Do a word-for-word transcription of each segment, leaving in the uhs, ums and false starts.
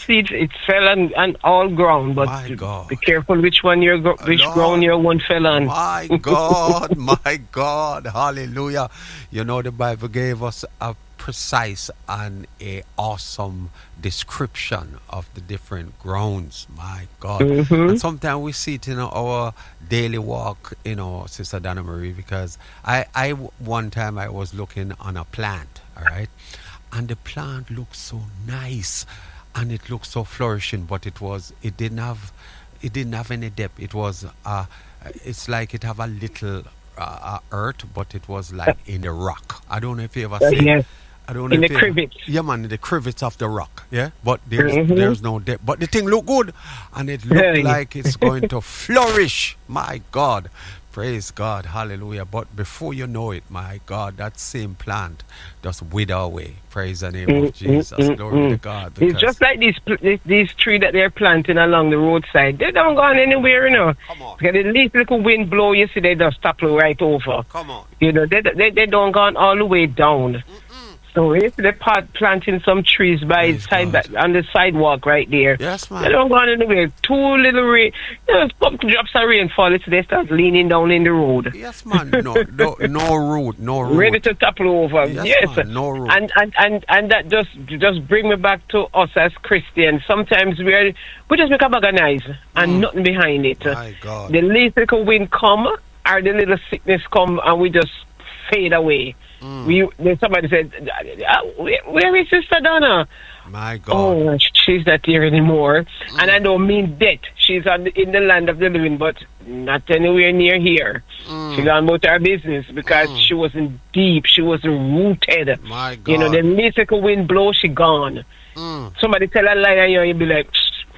seed, it fell on, on all ground. But My God. be careful which one you're, gro- which Lord. ground your one fell on. My God, my God, hallelujah. You know, the Bible gave us a precise and a awesome description of the different grounds. My God. Mm-hmm. And sometimes we see it in our daily walk, you know, Sister Donna Marie, because I, I one time I was looking on a plant, all right, and the plant looked so nice and it looked so flourishing, but it was, it didn't have, it didn't have any depth. It was, uh, it's like it have a little uh, uh, earth, but it was like in the rock. I don't know if you ever Uh, see. yes. I don't know In if the you ever- crivets. Yeah, man, in the crivets of the rock. Yeah, but there's Mhm. there's no depth. But the thing look good, and it looked Hey. like it's going to flourish. My God. Praise God, hallelujah. But before you know it, my God, that same plant just wither away. Praise the name of Mm, Jesus. mm, mm, Glory mm. to God. It's because- just like these, pl- these these tree that they're planting along the roadside. They don't go on anywhere, you know. Come on. Because the least little wind blow, you see, they just topple right over. Come on. You know, they they, they don't go on all the way down. So if they're part planting some trees by Praise side God. back, on the sidewalk right there. Yes, They man. don't go on anywhere. Two little rain, you know, couple drops of rain fall, it's they start leaning down in the road. Yes, man. No, no, no root, no root. Ready to topple over. Yes, Yes. man, no root. And, and and and that just just bring me back to us as Christians. Sometimes we are we just make a bag of noise and Mm. nothing behind it. My God. The least little wind come or the little sickness come and we just fade away. Mm. We then somebody said, "Ah, where, where is Sister Donna?" My God. Oh, she's not here anymore. And I don't mean dead. She's on the, in the land of the living, but not anywhere near here. Mm. She's on about her business because Mm. she wasn't deep. She wasn't rooted. My God. You know, the mythical wind blow, she gone. Mm. Somebody tell a lie and you, you be like,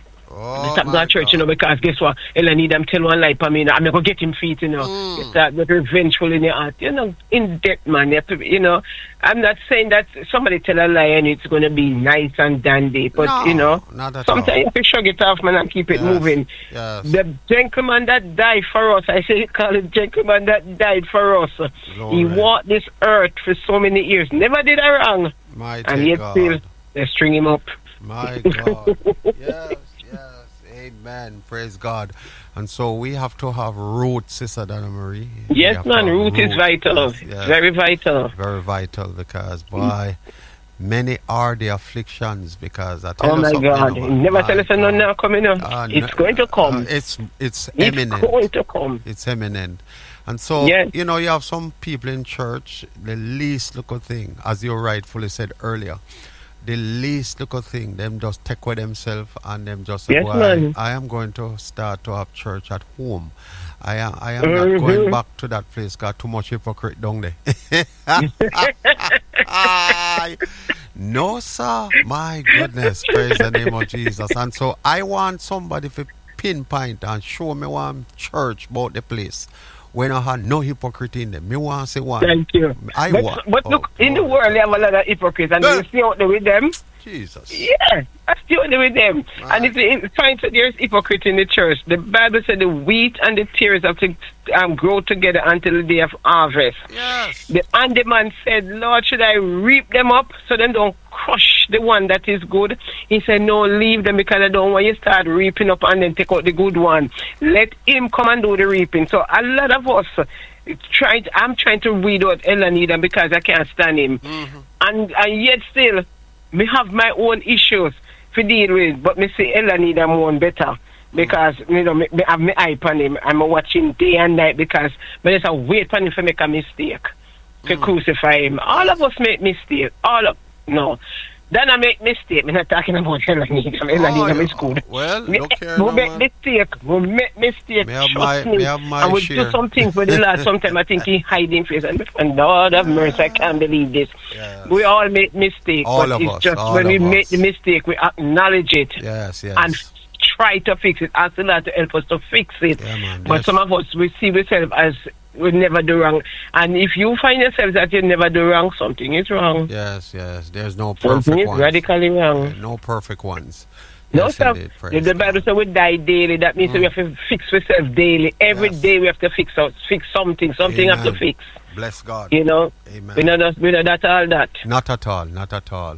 Oh, stop my going to church, God. you know, because guess what? Ella need them tell one lie for me. I'm not going to get him feet, you know. Mm. You start with revengeful in your heart. You know, in depth, man. You, have to, be- you know, I'm not saying that somebody tell a lie and it's going to be nice and dandy. But, No, you know, not at sometimes all. you have to shrug it off, man, and keep it Yes, moving. yes. The gentleman that died for us, I say call it gentleman that died for us. Glory. He walked this earth for so many years. Never did a wrong. Mighty And yet God. still, they string him up. My God. Yes, yes. Amen. Praise God. And so we have to have root, Sister Donna Marie. We Yes, have to man, have root is vital. Yes, yes. Very vital. Very vital because, boy, many are the afflictions because I tell Oh you my something, God! you know, Never my tell us no God. now coming up. Uh, It's no- going to come. uh, it's it's it's imminent. going to come. It's imminent. And so, Yes. you know, you have some people in church, the least little thing, as you rightfully said earlier, the least little thing, them just take with themselves and them just say, Yes, "Boy, man. I am going to start to have church at home. I am, I am Mhm. not going back to that place because too much hypocrite down there." Aye. No, sir. My goodness. Praise the name of Jesus. And so I want somebody to pinpoint and show me one church about the place when I had no hypocrite in them. Me want to say one. Thank you. I but, want. but look, oh, in the oh, world, you have a lot of hypocrites, and Yeah. you stay out there with them. Jesus. Yeah, I stay out there with them. Right. And if you find that there's hypocrite in the church, the Bible said the wheat and the tares have to um, grow together until the day of harvest. Yes. The handyman said, "Lord, should I reap them up so them don't crush the one that is good?" He said, "No, leave them because I don't want you to start reaping up and then take out the good one. Let him come and do the reaping." So a lot of us trying. I'm trying to weed out Elanida because I can't stand him, Mm-hmm. and and yet still, me have my own issues to deal with. But me say Elanida more better. Because, you know, me, me have my eye on him. I'm watching day and night because me just a wait for him to make a mistake. To Mm. crucify him. All of us make mistake. All of, no. Then I make mistake. I'm not talking about Elanida. Elanida Oh, is good. well, Me- look here we now, make man. mistake. We make mistake. Me have Trust my- me. me have my and we share. do some things for the last. Sometimes I think he hiding face. And, and Lord have mercy, I can't believe this. Yes. We all make mistake. All but of it's us, just all when we of make us. the mistake, we acknowledge it. Yes, yes. And try to fix it. Ask the Lord to help us to fix it. Yeah, man, but yes. some of us, we see ourselves as we never do wrong. And if you find yourself that you never do wrong, something is wrong. Yes, yes. There's no Something perfect is ones. radically wrong. Uh, No perfect ones. No, Yes, sir. indeed. The, Praise the Bible God. says we die daily. That means we have to fix ourselves daily. Every Yes. day we have to fix out, fix something. Something have to Amen. fix. Bless God. You know, Amen. we know that, we know that all that. Not at all, not at all.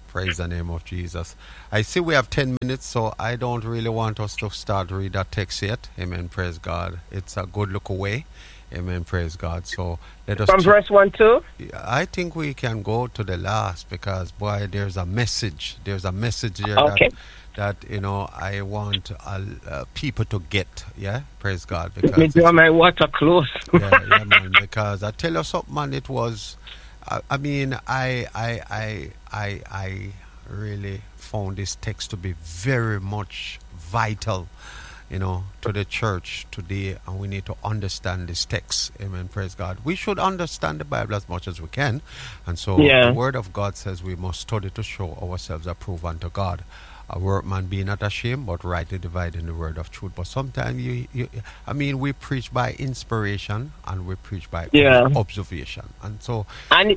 Praise the name of Jesus. I see we have ten minutes, so I don't really want us to start read that text yet. Amen. Praise God. It's a good look away. Amen. Praise God. So let us. From verse one too. I think we can go to the last because boy, there's a message. There's a message there Okay. that that you know I want uh, uh, people to get. Yeah. Praise God. Let me Because draw it's- my water close. yeah, yeah, man. Because I tell you something, man. It was. I, I mean, I, I, I, I, I really found this text to be very much vital, you know, to the church today, and we need to understand this text. Amen. Praise God. We should understand the Bible as much as we can, and so Yeah. the Word of God says we must study to show ourselves approved unto God. A workman being not ashamed, but rightly dividing the word of truth. But sometimes you, you, I mean, we preach by inspiration and we preach by Yeah. ob- observation, and so And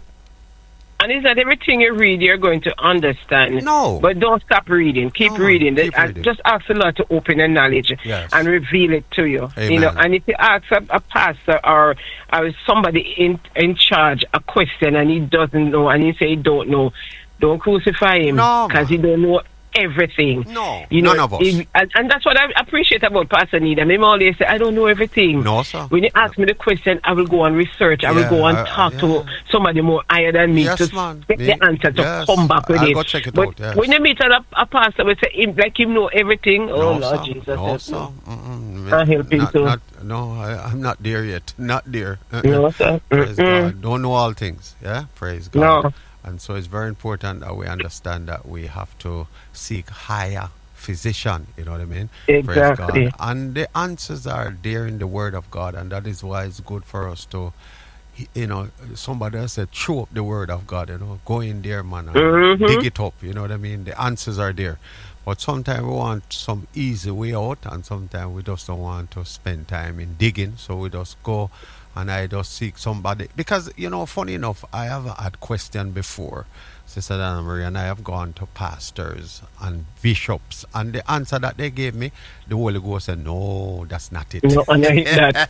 and it's not everything you read you're going to understand. no, But don't stop reading. Keep No, man, reading. keep and reading. Just ask the Lord to open your knowledge Yes. and reveal it to you. Amen. You know, and if you ask a, a pastor or, or somebody in in charge a question and he doesn't know and he say he don't know, don't crucify him No, because he man. don't know everything. no, You know, none of us. it- and, and that's what I appreciate about Pastor Needham. Him always say, I don't know everything. No, sir. When you ask me the question, I will go and research. I will Yeah, go and I- talk I- to yeah. somebody more higher than me Yes, to man. get Me- the answer to yes. come back with I'll it. go check it but out, yes. when you meet a, a pastor, we say him, like him know everything. Oh, no, Lord sir. Jesus. No, help sir. me. Mm-mm. I help him Not- too. not- no, I, I'm not there yet. Not there. Uh-uh. No, sir. Praise Mm-mm. God. Don't know all things. Yeah. Praise God. No. And so it's very important that we understand that we have to seek higher physician. You know what I mean? Praise Exactly. God. And the answers are there in the Word of God, and that is why it's good for us to, you know, somebody else said, chew up the Word of God. You know, go in there, man, and Mhm. dig it up. You know what I mean? The answers are there. But sometimes we want some easy way out, and sometimes we just don't want to spend time in digging. So we just go and I just seek somebody. Because, you know, funny enough, I have had question before, Sister Dana Marie, and I have gone to pastors and bishops, and the answer that they gave me, the Holy Ghost said, no, that's not it. No, and I hate that.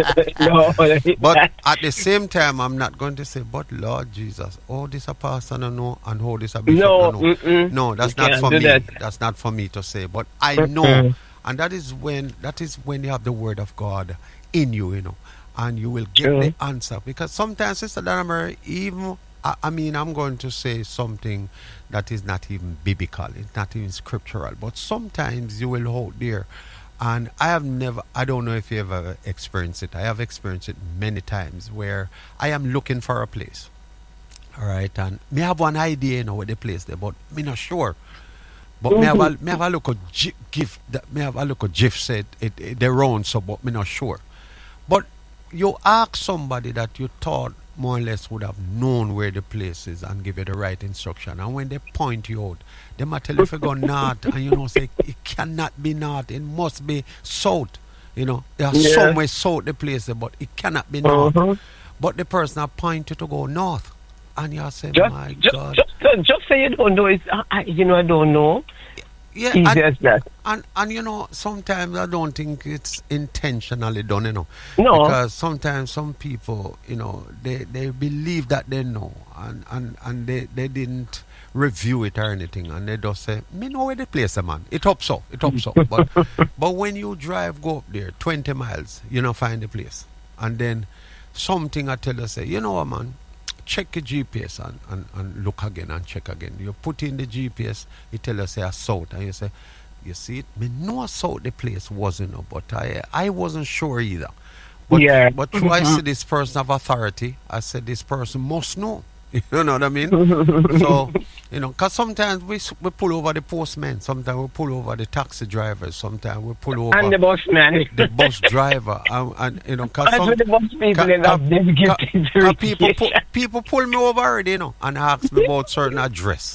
no, I hate But that. at the same time, I'm not going to say, but Lord Jesus, oh, this a pastor no know, and oh, this a bishop No, no know. mm-mm. No, that's You not can't for do me. that. That's not for me to say. But I Mm-mm. know, and that is when that is when you have the Word of God in you, you know, and you will get True. the answer. Because sometimes, Sister Dana Marie, even I, I mean, I'm going to say something that is not even biblical, it's not even scriptural, but sometimes you will hold there. And I have never, I don't know if you ever experienced it. I have experienced it many times where I am looking for a place. All right. And me have one idea, you know, where the place there, but me not sure. But me have a, me have a look at G- gift, that me have a look at GIF said it, it, they're wrong, so, but me not sure. But you ask somebody that you thought more or less would have known where the place is and give you the right instruction. And when they point you out, they might tell you if you go north and you know say it cannot be north, it must be south. You know, there's Yeah. somewhere south the place there, but it cannot be north. Uh-huh. But the person have point you to go north. And you say, Just, my just, God. just, just say you don't know. It's, I, I- you know, I don't know. yeah, Easy and, as that. and and you know, sometimes I don't think it's intentionally done, you know. No. Because sometimes some people, you know, they, they believe that they know and, and, and they, they didn't review it or anything, and they just say, me know where the place is, man. It up so, it up so. But but when you drive, go up there twenty miles, you know, find the place. And then something I tell you say, you know what, man, check your G P S and, and, and look again and check again. You put in the G P S, it tell you say a south, and you say, you see it? Me know south the place wasn't, no, but I I wasn't sure either. But Yeah. but through I see this person of authority, I said this person must know. You know what I mean? So, you know, because sometimes we s- we pull over the postman, sometimes we pull over the taxi drivers, sometimes we pull over And the boss man. the bus driver, and, and you know, because That's some what the boss people ca- end ca- up them ca- gifting ca- people pu- people pull me over already, you know, and ask me about certain address.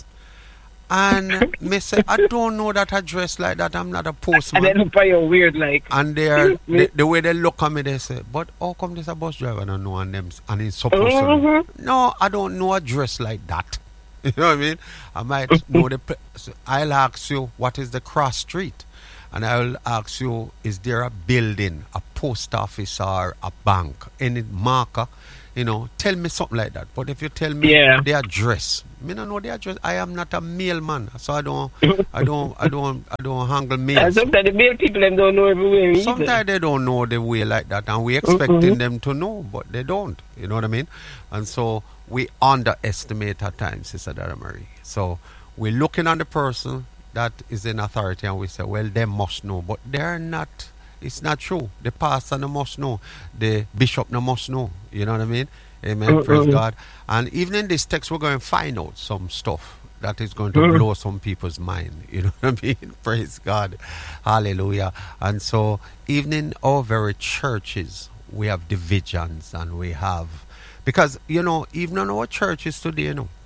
And me say, I don't know that address like that. I'm not a And postman. they look at you weird like. And they are, the, the way they look at me, they say, but how come this a bus driver don't know and them and he's supposed to know? Mhm. No, I don't know a dress like that. You know what I mean? I might know the. pla- so I'll ask you, what is the cross street? And I'll ask you, is there a building, a post office, or a bank? Any marker? You know, tell me something like that. But if you tell me Yeah. their dress, me don't know their dress. I am not a male man, so I don't, I don't, I don't, I don't handle And males. sometimes the male people them don't know everywhere either. Sometimes they don't know the way like that, and we expecting them to know, but they don't. You know what I mean? And so we underestimate at times, Sister Dara Marie. So we're looking at the person that is in authority, and we say, well, they must know, but they're not. It's not true. The pastor no must know. The bishop no must know. You know what I mean? Amen. Mm-mm. Praise God. And even in this text, we're going to find out some stuff that is going to Mm. blow some people's mind. You know what I mean? Praise God. Hallelujah. And so, even in our very churches, we have divisions, and we have, because, you know, even in our churches today, you know,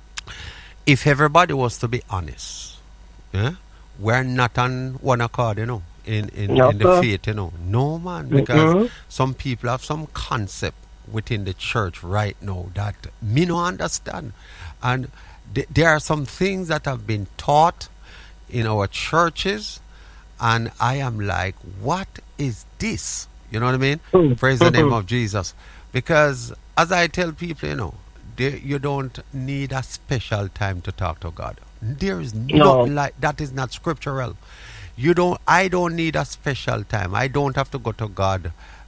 if everybody was to be honest, yeah, we're not on one accord, you know, in, in, No, in the sir. faith, you know. No, man, because Mm-mm. some people have some concept within the church right now that me no understand. And th- there are some things that have been taught in our churches, and I am like, what is this? You know what I mean? Mm. Praise the name Mhm. of Jesus. Because as I tell people, you know, they, you don't need a special time to talk to God. There is No. not like that is not scriptural. You don't I don't need a special time. I don't have to go to God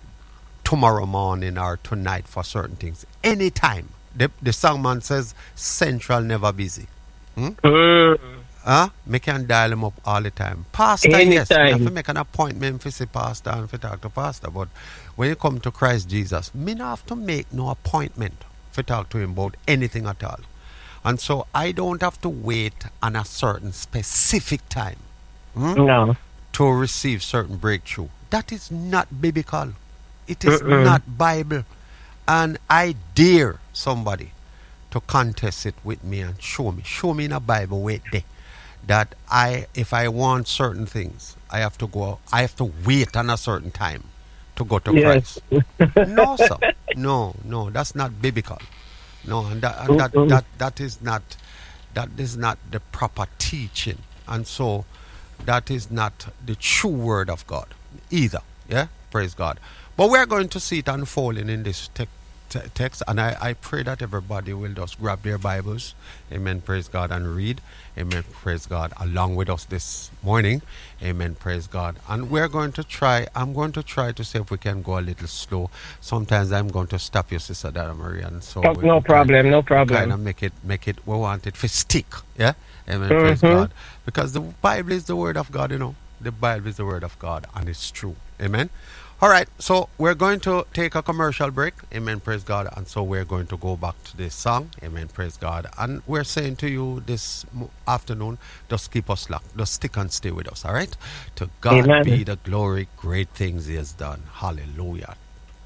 tomorrow morning or tonight for certain things. Anytime. The the songman says central never busy. Hmm? Mm. Huh? Me can dial him up all the time. Pastor, yes. You have to Anytime. make an appointment for see pastor and for talk to pastor. But when you come to Christ Jesus, me not have to make no appointment for talk to him about anything at all. And so I don't have to wait on a certain specific time, hmm, No. to receive certain breakthrough. That is not biblical. It is Mm-mm. not Bible. And I dare somebody to contest it with me and show me. Show me in a Bible wait there that I, if I want certain things, I have to go. I have to wait on a certain time to go to Yes. Christ. No, sir. No, no, that's not biblical. No, and that and that, Mm-mm. that that is not that is not the proper teaching, and so that is not the true word of God either. Yeah, praise God. But we're going to see it unfolding in this te- te- text, and I, I pray that everybody will just grab their Bibles, amen, praise God, and read, amen, praise God, along with us this morning, amen, praise God. And we're going to try, I'm going to try to see if we can go a little slow. Sometimes I'm going to stop you, Sister Dara Marie, and so Oh, we- no we problem. No kind problem. of make it, make it, we want it to stick, yeah, amen, praise Mhm. God. Because the Bible is the word of God, you know, the Bible is the word of God, and it's true, amen. All right, so we're going to take a commercial break, amen, praise God, and so we're going to go back to this song, amen, praise God, and we're saying to you this mo- afternoon, just keep us locked, just stick and stay with us, all right? To God Amen. be the glory, great things He has done, hallelujah.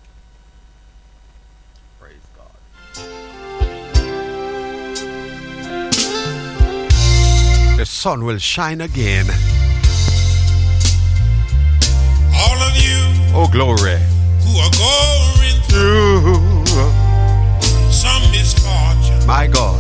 Praise God. The sun will shine again. All of you Oh, glory. who are going through some misfortune, My God.